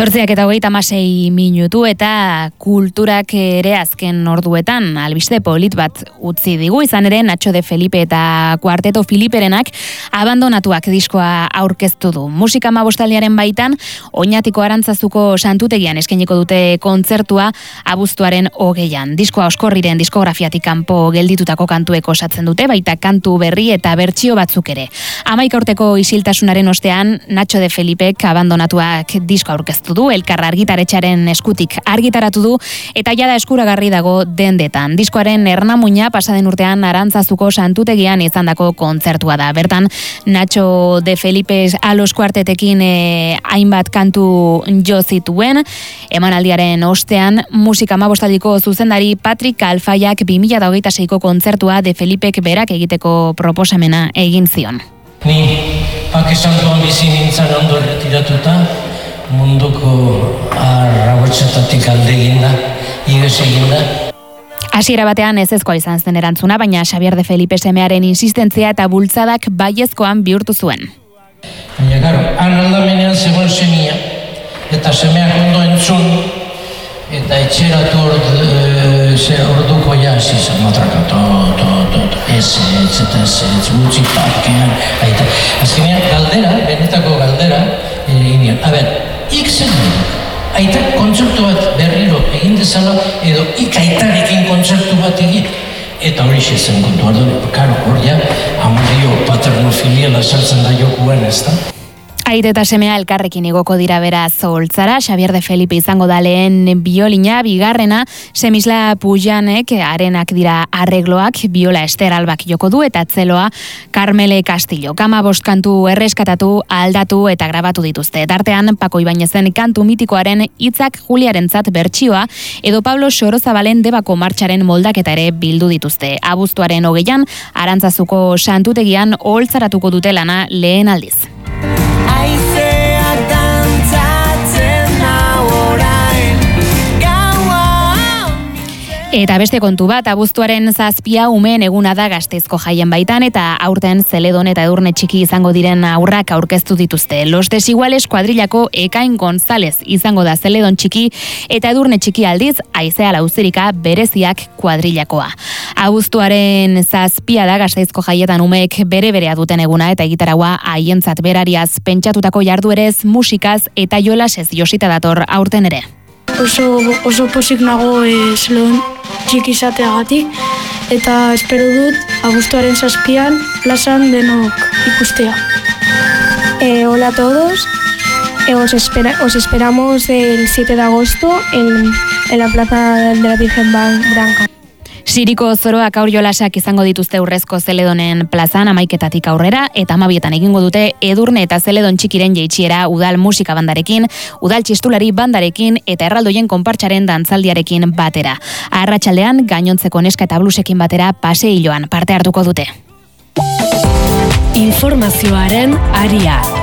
8:36 eta kulturak ere azken orduetan albiste polit bat utzi digu, izan ere Nacho de Felipe eta Kuarteto Filiperenak abandonatuak diskoa aurkeztu du. Musika Amabostaldiaren baitan Oñatiko Arantzazuko santutegian eskainiko dute kontzertua abuztuaren 20an. Diskoa Oskorriren diskografiatik kanpo gelditutako kantuek osatzen dute, baita kantu berri eta bertsio batzuk ere. 11 urteko isiltasunaren ostean Nacho de Felipek abandonatuak diskoa aurkeztu du, Elkar argitaretxaren eskutik argitaratu du eta jada eskuragarri dago dendetan. Diskoaren ernamuina pasaden urtean Arantzazuko santutegian izandako kontzertua da. Bertan Nacho de Felipe Alos Kuartetekin hainbat kantu jo zituen. Emanaldiaren ostean Musika Amabostaldiko zuzendari Patrick Alfaiak 2026ko kontzertua de Felipek berak egiteko proposamena egin zion. Ni Pakistantuan bizi nintzen ondo erretiratuta, munduko arrabotzetatik alde eginda, iges eginda. Hasiera batean ezezkoa izan zen erantzuna, baina Xabier de Felipe semearen insistentzia eta bultzadak baiezkoan bihurtu zuen. Baina, garo, han aldamenean zegoen semia, eta semeak ondo entzun, eta etxeratu orduko hasi zen, matrakatu, ez, gutxi parkean, aita. Azkenean, galdera, benetako galdera, egin ikzen dut, aitak kontzertu bat berriro egin dezala, edo aitarekin kontzertu bat egin. Eta hori zen kontu, hori amorio paternofiliala saltzen da jokuen, ez da? Aite eta semea elkarrekin igoko dira beraz Oholtzara. Xabier de Felipe izango da lehen biolina, bigarrena Semisla Pujanek, arenak dira arregloak, biola Ester Albak joko du eta tzeloa Carmele Castillo. 15 kantu erreskatatu, aldatu eta grabatu dituzte. Tartean Pako Ibainezen kantu mitikoaren hitzak Juliarentzat bertsioa edo Pablo Sorozabalen Debako martxaren moldaketa ere bildu dituzte. Abuztuaren 20an Arantzazuko santutegian Oholtzaratuko dute lana lehen aldiz. Eta beste kontu bat, abuztuaren 7 umeen eguna da Gasteizko jaien baitan, eta aurten Zeledon eta Edurne Txiki izango diren aurrak aurkeztu dituzte. Los Desiguales kuadrilako Ekain González izango da Zeledon Txiki, eta Edurne Txiki aldiz Aizea Lauzirika bereziak kuadrilakoa. Abuztuaren 7 da Gasteizko jaietan umeek bere-berea duten eguna, eta egitaraua haientzat berariaz pentsatutako jarduerez, musikaz eta jolasez josita dator aurten ere. Oso pozik nago Zeledon Txiki izateagatik, eta espero dut abuztuaren 7an plazan denok ikustea. Hola a todos, os esperamos el 7 de agosto en la Plaza de la Virgen Blanca. Siriko zoroak aur jolasak izango dituzte Urrezko Zeledonen plazan 11etatik aurrera, eta 12etan egingo dute Edurne eta Zeledon Txikiren jaitsiera udal musika bandarekin, udal txistulari bandarekin eta erraldoien konpartsaren dantzaldiarekin batera. Arratsaldean gainontzeko neska eta blusekin batera paseiloan parte hartuko dute. Informazioaren aria.